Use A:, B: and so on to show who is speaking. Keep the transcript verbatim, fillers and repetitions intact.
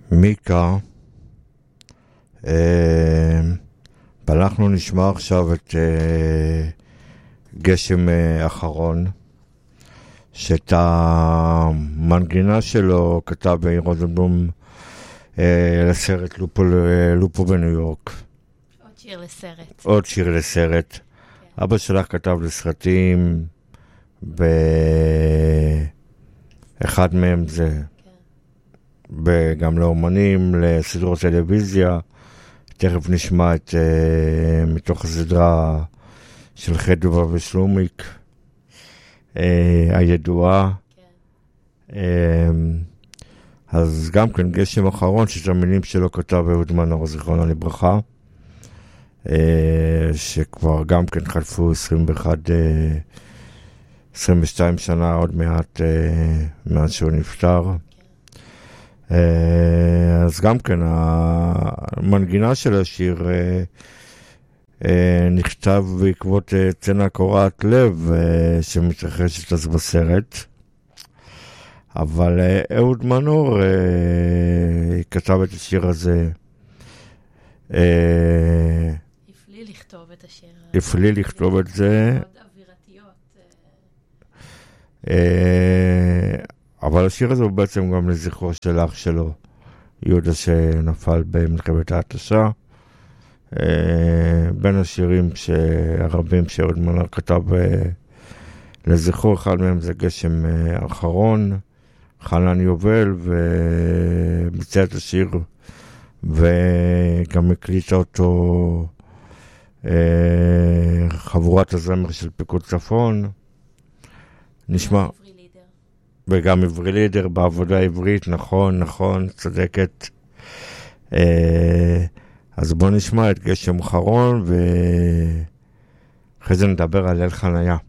A: מיקה. ואנחנו נשמע עכשיו את גשם אחרון, שאת המנגינה שלו כתב מאיר רוזנבלום לסרט לופו, לופו בניו יורק.
B: עוד שיר לסרט.
A: עוד שיר לסרט. כן. אבא שלך כתב לסרטים, ואחד מהם זה כן. וגם לאומנים, לסדרות טלוויזיה. תכף נשמע את uh, מתוך הסדרה של חדווה ושלומיק, uh, הידועה. כן. Uh, אז גם כן גשם אחרון, שאת המילים שלו כתב אהוד מנור, זיכרונו לברכה, uh, שכבר גם כן חלפו עשרים ואחת, uh, עשרים ושתיים שנה, עוד מעט uh, מאז שהוא נפטר. אז גם כן המנגינה של השיר נכתב בעקבות צנה קורעת לב שמתרחשת אז בסרט, אבל אהוד מנור כתב את השיר הזה,
B: הפליא לכתוב את השיר,
A: הפליא לכתוב את זה, אבל השיר הזה הוא בעצם גם לזכרו של אח שלו, יהודה, שנפל במלחמת ההתשה. בין השירים הרבים שאהוד מנור כתב לזכרו, אחד מהם זה גשם אחרון. חנן יובל וביצע את השיר וגם הקליטה אותו חבורת הזמר של פיקוד צפון. נשמע וגם עברי לידר בעבודה העברית, נכון, נכון, צדקת. אז בואו נשמע את גשם אחרון, ואחרי זה נדבר על ליל חניה.